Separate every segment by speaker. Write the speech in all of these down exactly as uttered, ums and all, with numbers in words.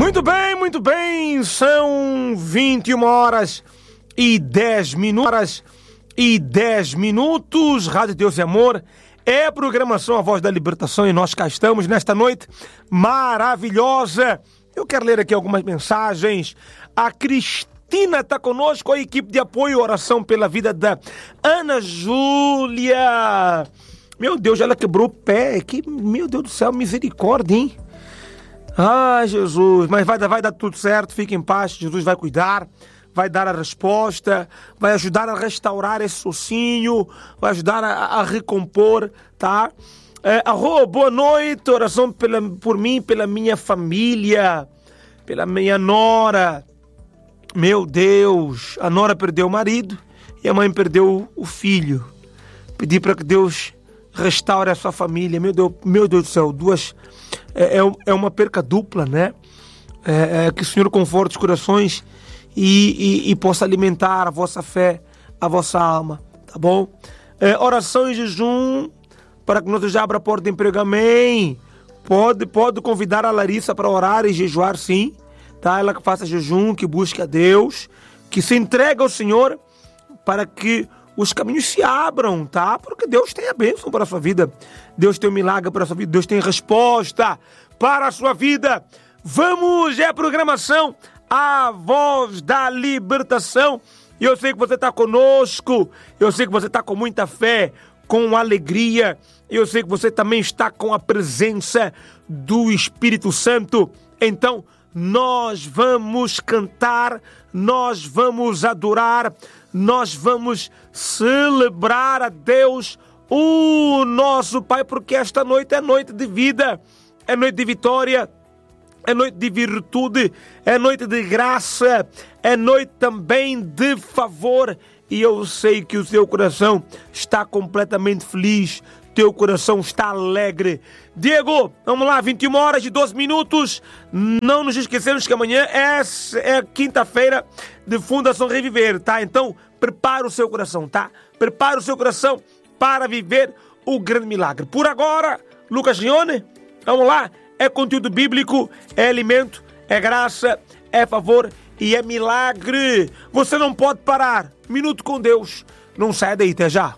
Speaker 1: Muito bem, muito bem, são vinte e uma horas e dez minutos, e dez minutos, Rádio Deus e Amor, é a programação A Voz da Libertação e nós cá estamos nesta noite maravilhosa. Eu quero ler aqui algumas mensagens. A Cristina está conosco, a equipe de apoio e oração pela vida da Ana Júlia. Meu Deus, ela quebrou o pé, que, meu Deus do céu, misericórdia, hein? Ai, Jesus, mas vai, vai dar tudo certo, fique em paz, Jesus vai cuidar, vai dar a resposta, vai ajudar a restaurar esse ossinho, vai ajudar a, a recompor, tá? É, arro, boa noite, oração pela, por mim, pela minha família, pela minha nora. Meu Deus, a nora perdeu o marido e a mãe perdeu o filho. Pedi para que Deus restaure a sua família, meu Deus, meu Deus do céu, duas... É, é uma perca dupla, né? É, é, que o Senhor conforte os corações e, e, e possa alimentar a vossa fé, a vossa alma, tá bom? É, oração e jejum para que nós já abra a porta de emprego, amém. Pode, pode convidar a Larissa para orar e jejuar, sim, tá? Ela que faça jejum, que busque a Deus, que se entregue ao Senhor para que os caminhos se abram, tá? Porque Deus tem a bênção para a sua vida. Deus tem um milagre para a sua vida. Deus tem resposta para a sua vida. Vamos, é a programação A Voz da Libertação. E eu sei que você está conosco. Eu sei que você está com muita fé, com alegria. Eu sei que você também está com a presença do Espírito Santo. Então, nós vamos cantar, nós vamos adorar, nós vamos celebrar a Deus, o nosso Pai, porque esta noite é noite de vida, é noite de vitória, é noite de virtude, é noite de graça, é noite também de favor. E eu sei que o seu coração está completamente feliz, teu coração está alegre. Diego, vamos lá, vinte e uma horas e doze minutos. Não nos esquecemos que amanhã é, é quinta-feira de Fundação Reviver, tá? Então, prepara o seu coração, tá? Prepara o seu coração para viver o grande milagre. Por agora, Lucas Rione, vamos lá. É conteúdo bíblico, é alimento, é graça, é favor e é milagre. Você não pode parar. Minuto com Deus. Não sai daí, até já.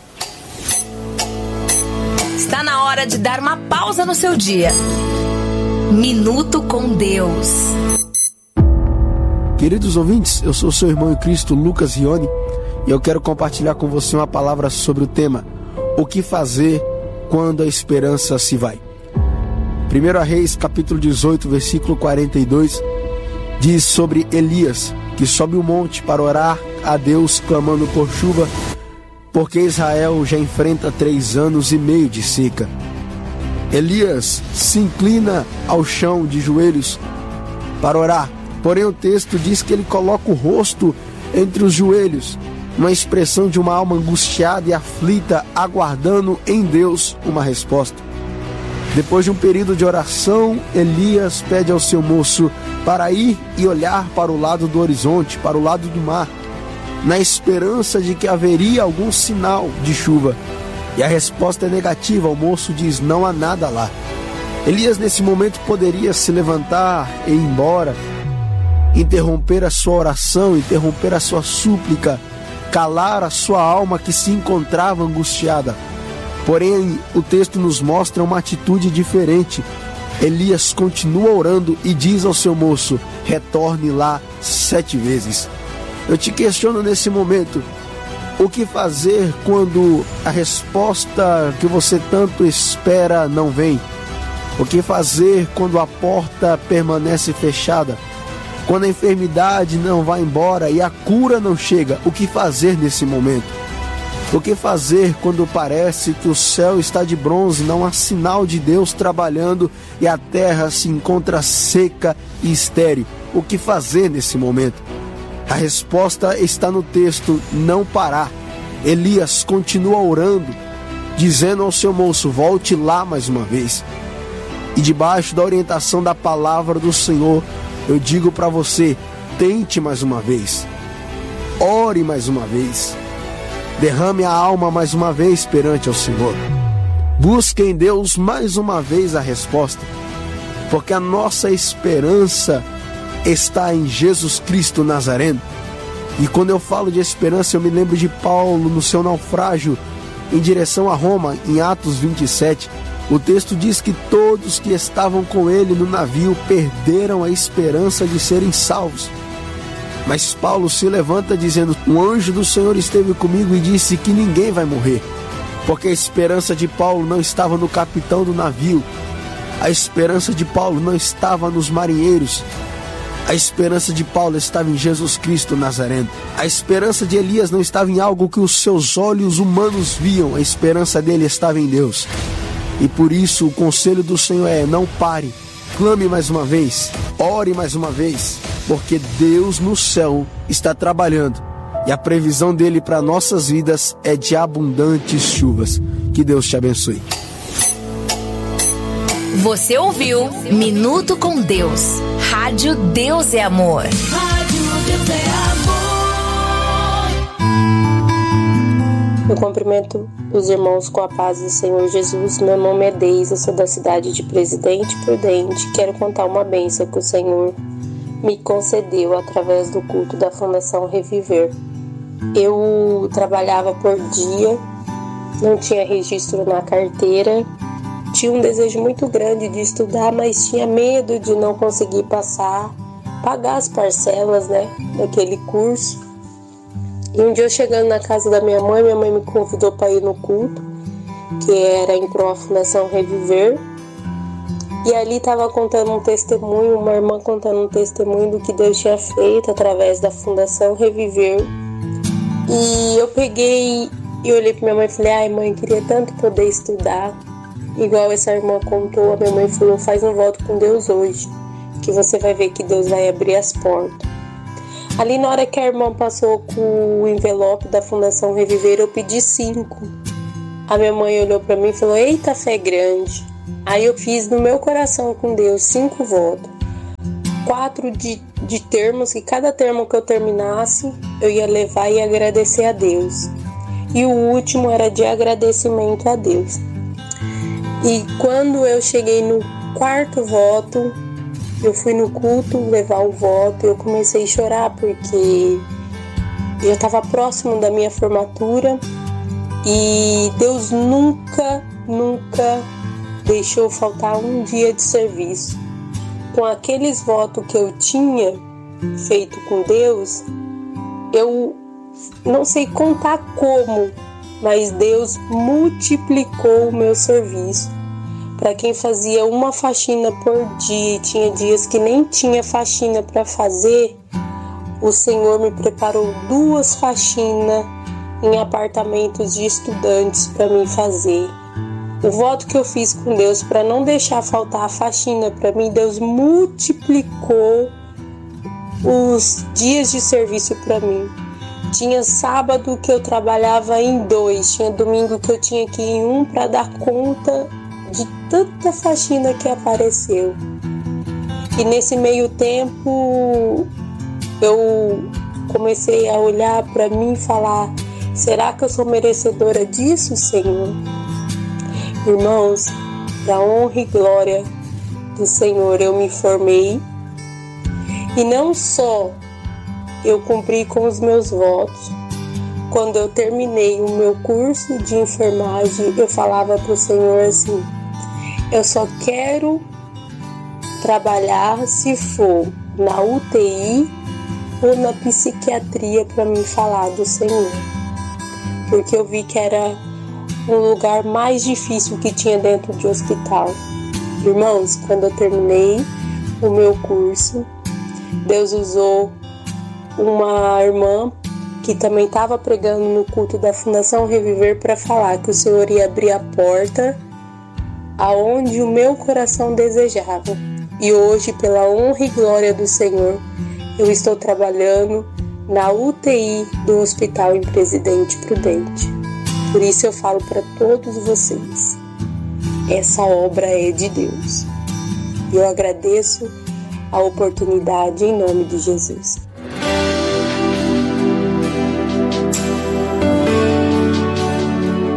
Speaker 2: Está na hora de dar uma pausa no seu dia. Minuto com Deus.
Speaker 3: Queridos ouvintes, eu sou seu irmão em Cristo, Lucas Rione, e eu quero compartilhar com você uma palavra sobre o tema: o que fazer quando a esperança se vai. primeiro Reis, capítulo dezoito, versículo quarenta e dois, diz sobre Elias, que sobe o monte para orar a Deus, clamando por chuva, porque Israel já enfrenta três anos e meio de seca. Elias se inclina ao chão de joelhos para orar, porém o texto diz que ele coloca o rosto entre os joelhos, uma expressão de uma alma angustiada e aflita, aguardando em Deus uma resposta. Depois de um período de oração, Elias pede ao seu moço para ir e olhar para o lado do horizonte, para o lado do mar, na esperança de que haveria algum sinal de chuva. E a resposta é negativa, o moço diz: não há nada lá. Elias nesse momento poderia se levantar e ir embora, interromper a sua oração, interromper a sua súplica, calar a sua alma que se encontrava angustiada. Porém, o texto nos mostra uma atitude diferente. Elias continua orando e diz ao seu moço: retorne lá sete vezes. Eu te questiono nesse momento: o que fazer quando a resposta que você tanto espera não vem? O que fazer quando a porta permanece fechada? Quando a enfermidade não vai embora e a cura não chega? O que fazer nesse momento? O que fazer quando parece que o céu está de bronze, não há sinal de Deus trabalhando e a terra se encontra seca e estéril? O que fazer nesse momento? A resposta está no texto: não parar. Elias continua orando, dizendo ao seu moço: volte lá mais uma vez. E debaixo da orientação da palavra do Senhor, eu digo para você: tente mais uma vez, ore mais uma vez, derrame a alma mais uma vez perante ao Senhor. Busque em Deus mais uma vez a resposta. porque a nossa esperança está em Jesus Cristo Nazareno. E quando eu falo de esperança, eu me lembro de Paulo no seu naufrágio em direção a Roma, em Atos vinte e sete. O texto diz que todos que estavam com ele no navio perderam a esperança de serem salvos. Mas Paulo se levanta dizendo: um anjo do Senhor esteve comigo e disse que ninguém vai morrer. Porque a esperança de Paulo não estava no capitão do navio, a esperança de Paulo não estava nos marinheiros, a esperança de Paulo estava em Jesus Cristo Nazareno. A esperança de Elias não estava em algo que os seus olhos humanos viam, a esperança dele estava em Deus. E por isso o conselho do Senhor é: não pare, clame mais uma vez, ore mais uma vez, porque Deus no céu está trabalhando e a previsão dele para nossas vidas é de abundantes chuvas. Que Deus te abençoe.
Speaker 2: Você ouviu Minuto com Deus. Rádio Deus é Amor.
Speaker 4: Rádio Deus é Amor.
Speaker 5: Eu cumprimento os irmãos com a paz do Senhor Jesus. Meu nome é Deise, eu sou da cidade de Presidente Prudente. Quero contar uma bênção que o Senhor me concedeu através do culto da Fundação Reviver. Eu trabalhava por dia, não tinha registro na carteira, tinha um desejo muito grande de estudar, mas tinha medo de não conseguir passar, pagar as parcelas, né, daquele curso. E um dia eu chegando na casa da minha mãe, minha mãe me convidou para ir no culto, que era em pró Fundação Reviver. E ali estava contando um testemunho, uma irmã contando um testemunho do que Deus tinha feito através da Fundação Reviver. E eu peguei e olhei para minha mãe e falei: ai mãe, queria tanto poder estudar. Igual essa irmã contou, a minha mãe falou: faz um voto com Deus hoje, que você vai ver que Deus vai abrir as portas. Ali na hora que a irmã passou com o envelope da Fundação Reviver, eu pedi cinco. A minha mãe olhou para mim e falou: eita, fé grande. Aí eu fiz no meu coração com Deus cinco votos. Quatro de, de termos, que cada termo que eu terminasse, eu ia levar e agradecer a Deus. E o último era de agradecimento a Deus. E quando eu cheguei no quarto voto, eu fui no culto levar o voto, eu comecei a chorar porque eu estava próximo da minha formatura e Deus nunca, nunca deixou faltar um dia de serviço. Com aqueles votos que eu tinha feito com Deus, eu não sei contar como, mas Deus multiplicou o meu serviço. Para quem fazia uma faxina por dia e tinha dias que nem tinha faxina para fazer, o Senhor me preparou duas faxinas em apartamentos de estudantes para mim fazer. O voto que eu fiz com Deus para não deixar faltar a faxina para mim, Deus multiplicou os dias de serviço para mim. Tinha sábado que eu trabalhava em dois, tinha domingo que eu tinha que ir em um para dar conta de tanta faxina que apareceu. E nesse meio tempo eu comecei a olhar para mim e falar: será que eu sou merecedora disso, Senhor? Irmãos, da honra e glória do Senhor, eu me formei. E não só eu cumpri com os meus votos. Quando eu terminei o meu curso de enfermagem, eu falava para o Senhor assim: eu só quero trabalhar se for na U T I ou na psiquiatria para me falar do Senhor. Porque eu vi que era um lugar mais difícil que tinha dentro de hospital. Irmãos, quando eu terminei o meu curso, Deus usou uma irmã que também estava pregando no culto da Fundação Reviver para falar que o Senhor ia abrir a porta aonde o meu coração desejava. E hoje, pela honra e glória do Senhor, eu estou trabalhando na U T I do Hospital em Presidente Prudente. Por isso eu falo para todos vocês: essa obra é de Deus. E eu agradeço a oportunidade em nome de Jesus.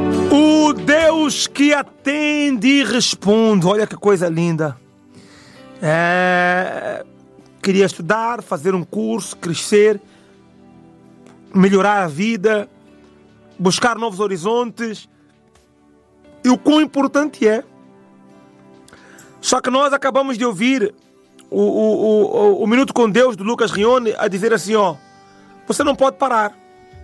Speaker 1: O Deus que atende e responde. Olha que coisa linda. É, queria estudar, fazer um curso, crescer, melhorar a vida, buscar novos horizontes. E o quão importante é. Só que nós acabamos de ouvir o, o, o, o Minuto com Deus do Lucas Rione a dizer assim, ó, você não pode parar.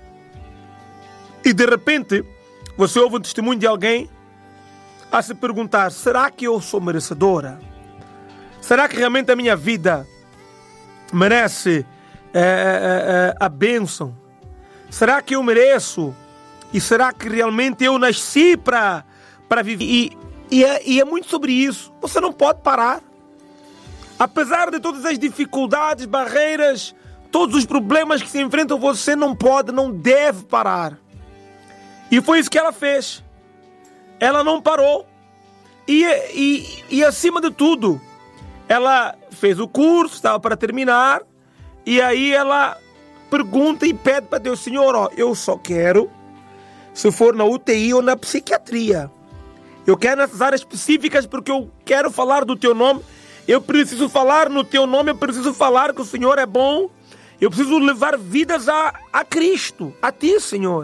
Speaker 1: E de repente, você ouve um testemunho de alguém a se perguntar, será que eu sou merecedora? Será que realmente a minha vida merece é, é, a bênção? Será que eu mereço? E será que realmente eu nasci para para viver? E, e, é, e é muito sobre isso. Você não pode parar. Apesar de todas as dificuldades, barreiras, todos os problemas que se enfrentam, você não pode, não deve parar. E foi isso que ela fez. Ela não parou. E, e, e acima de tudo, ela fez o curso, estava para terminar, e aí ela pergunta e pede para Deus, Senhor, ó, eu só quero, se for na U T I ou na psiquiatria, eu quero nessas áreas específicas porque eu quero falar do teu nome, eu preciso falar no teu nome, eu preciso falar que o Senhor é bom, eu preciso levar vidas a, a Cristo, a ti, Senhor.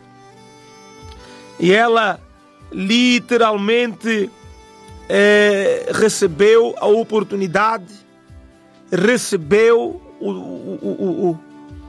Speaker 1: E ela literalmente é, recebeu a oportunidade, recebeu o, o, o, o,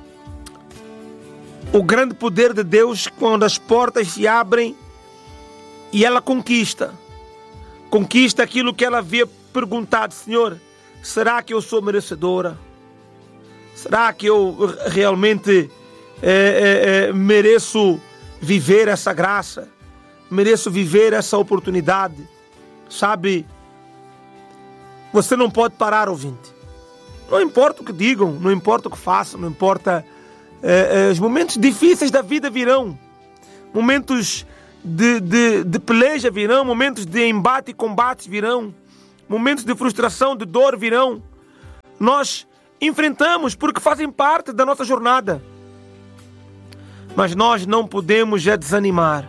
Speaker 1: o grande poder de Deus quando as portas se abrem e ela conquista. Conquista aquilo que ela havia perguntado, Senhor, será que eu sou merecedora? Será que eu realmente é, é, é, mereço viver essa graça? Mereço viver essa oportunidade? Sabe, você não pode parar, ouvinte. Não importa o que digam, não importa o que façam, não importa... É, é, os momentos difíceis da vida virão. Momentos de, de, de peleja virão. Momentos de embate e combates virão. Momentos de frustração, de dor virão. Nós enfrentamos porque fazem parte da nossa jornada. Mas nós não podemos já desanimar.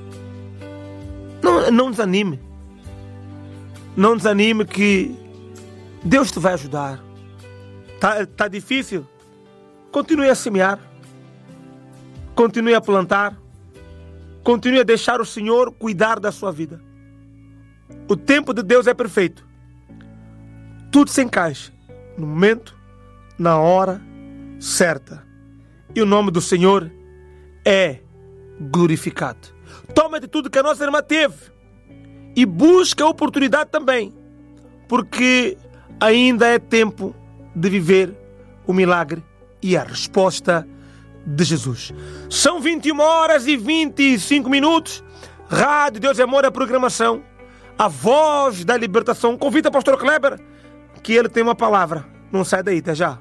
Speaker 1: Não, não desanime. Não desanime que Deus te vai ajudar. Tá, tá difícil? Continue a semear. Continue a plantar. Continue a deixar o Senhor cuidar da sua vida. O tempo de Deus é perfeito. Tudo se encaixa no momento, na hora certa. E o nome do Senhor é glorificado. Toma de tudo que a nossa irmã teve e busca a oportunidade também, porque ainda é tempo de viver o milagre e a resposta de Jesus. São vinte e uma horas e vinte e cinco minutos. Rádio Deus é Amor, a programação, a voz da libertação. Convida o pastor Kleber, que ele tem uma palavra. Não sai daí, até já.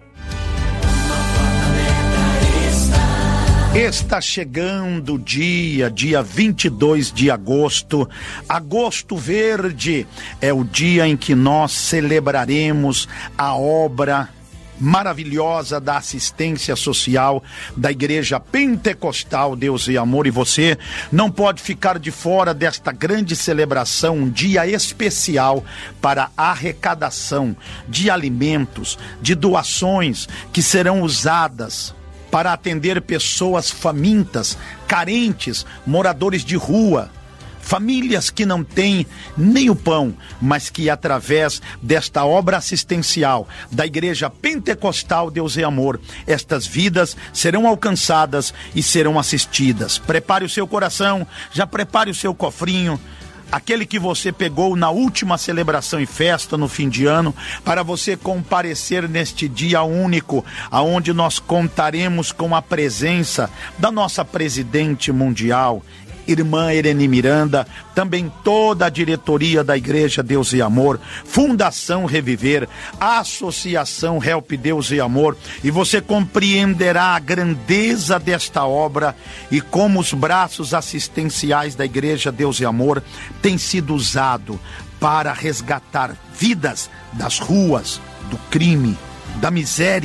Speaker 6: Está chegando o dia, dia vinte e dois de agosto, agosto verde, é o dia em que nós celebraremos a obra maravilhosa da assistência social da Igreja Pentecostal Deus e Amor, e você não pode ficar de fora desta grande celebração, um dia especial para arrecadação de alimentos, de doações que serão usadas para atender pessoas famintas, carentes, moradores de rua, famílias que não têm nem o pão, mas que através desta obra assistencial da Igreja Pentecostal Deus e Amor, estas vidas serão alcançadas e serão assistidas. Prepare o seu coração, já prepare o seu cofrinho, aquele que você pegou na última celebração e festa no fim de ano, para você comparecer neste dia único, aonde nós contaremos com a presença da nossa presidente mundial, irmã Irene Miranda, também toda a diretoria da Igreja Deus e Amor, Fundação Reviver, Associação Help Deus e Amor, e você compreenderá a grandeza desta obra e como os braços assistenciais da Igreja Deus e Amor têm sido usados para resgatar vidas das ruas, do crime, da miséria,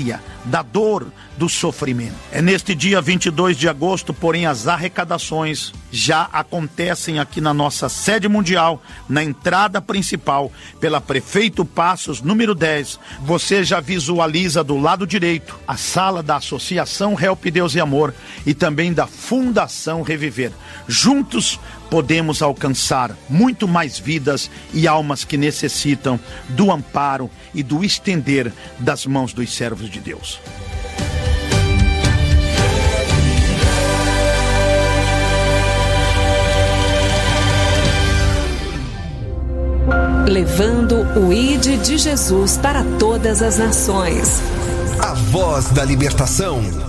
Speaker 6: da dor, do sofrimento. É neste dia vinte e dois de agosto, porém, as arrecadações já acontecem aqui na nossa sede mundial, na entrada principal, pela Prefeito Passos, número dez. Você já visualiza do lado direito a sala da Associação Help Deus e Amor e também da Fundação Reviver. Juntos podemos alcançar muito mais vidas e almas que necessitam do amparo e do estender das mãos dos servos de Deus.
Speaker 7: Levando o I D de Jesus para todas as nações.
Speaker 8: A voz da libertação.